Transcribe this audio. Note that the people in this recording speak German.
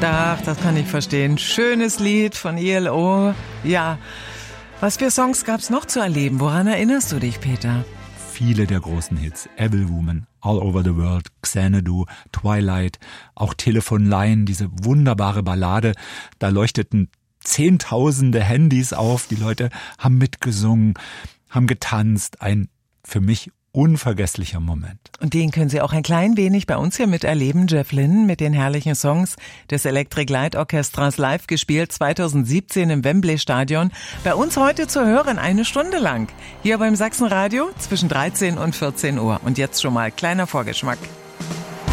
Ach, das kann ich verstehen. Schönes Lied von ELO. Ja, was für Songs gab's noch zu erleben? Woran erinnerst du dich, Peter? Viele der großen Hits. Evil Woman, All Over the World, Xanadu, Twilight, auch Telefon Line, diese wunderbare Ballade. Da leuchteten Zehntausende Handys auf. Die Leute haben mitgesungen, haben getanzt. Ein für mich unvergesslicher Moment. Und den können Sie auch ein klein wenig bei uns hier miterleben. Jeff Lynne mit den herrlichen Songs des Electric Light Orchestras live gespielt 2017 im Wembley Stadion. Bei uns heute zu hören 1 Stunde lang. Hier beim Sachsenradio zwischen 13 und 14 Uhr. Und jetzt schon mal kleiner Vorgeschmack.